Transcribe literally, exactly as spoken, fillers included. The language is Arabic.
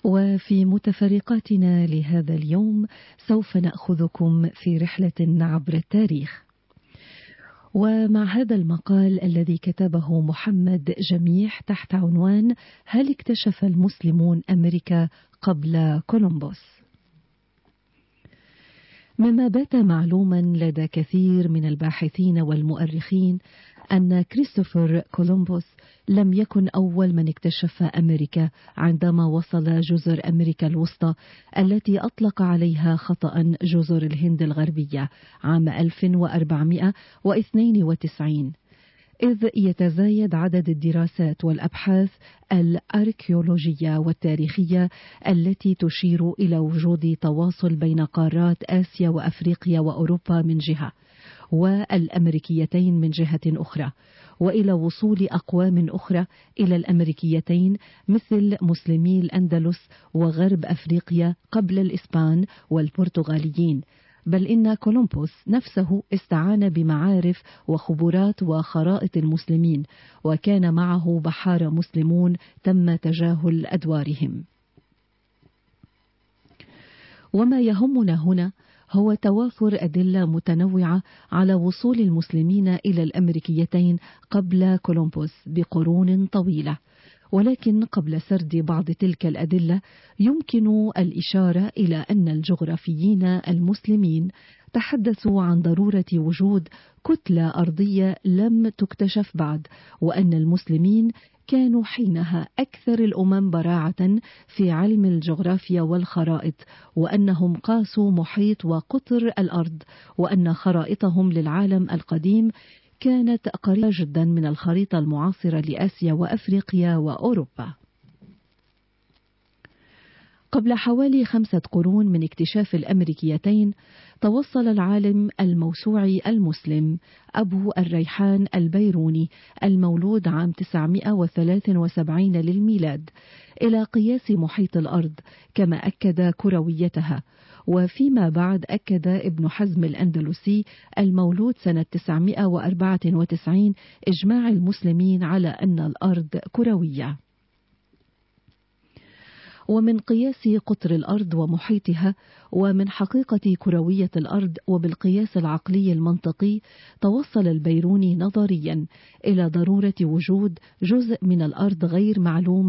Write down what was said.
وفي متفرقاتنا لهذا اليوم سوف نأخذكم في رحلة عبر التاريخ، ومع هذا المقال الذي كتبه محمد جميح تحت عنوان: هل اكتشف المسلمون أمريكا قبل كولومبوس؟ مما بات معلوما لدى كثير من الباحثين والمؤرخين أن كريستوفر كولومبوس لم يكن أول من اكتشف أمريكا عندما وصل جزر أمريكا الوسطى التي أطلق عليها خطأ جزر الهند الغربية عام ألف وأربعمائة واثنين وتسعين، إذ يتزايد عدد الدراسات والأبحاث الأركيولوجية والتاريخية التي تشير إلى وجود تواصل بين قارات آسيا وأفريقيا وأوروبا من جهة، والأمريكيتين من جهة أخرى، وإلى وصول أقوام أخرى إلى الأمريكيتين مثل مسلمي الأندلس وغرب أفريقيا قبل الإسبان والبرتغاليين، بل إن كولومبوس نفسه استعان بمعارف وخبرات وخرائط المسلمين، وكان معه بحارة مسلمون تم تجاهل أدوارهم. وما يهمنا هنا هو توافر أدلة متنوعة على وصول المسلمين إلى الأمريكيتين قبل كولومبوس بقرون طويلة، ولكن قبل سرد بعض تلك الأدلة يمكن الإشارة إلى أن الجغرافيين المسلمين تحدثوا عن ضرورة وجود كتلة أرضية لم تكتشف بعد، وأن المسلمين كانوا حينها أكثر الأمم براعة في علم الجغرافيا والخرائط، وأنهم قاسوا محيط وقطر الأرض، وأن خرائطهم للعالم القديم كانت قريبة جدا من الخريطة المعاصرة لآسيا وأفريقيا وأوروبا. قبل حوالي خمسة قرون من اكتشاف الأمريكيتين، توصل العالم الموسوعي المسلم أبو الريحان البيروني المولود عام تسعمائة وثلاثة وسبعين للميلاد إلى قياس محيط الأرض كما أكد كرويتها، وفيما بعد أكد ابن حزم الأندلسي المولود سنة تسعمائة وأربعة وتسعين إجماع المسلمين على أن الأرض كروية. ومن قياس قطر الأرض ومحيطها ومن حقيقة كروية الأرض وبالقياس العقلي المنطقي، توصل البيروني نظريا إلى ضرورة وجود جزء من الأرض غير معلوم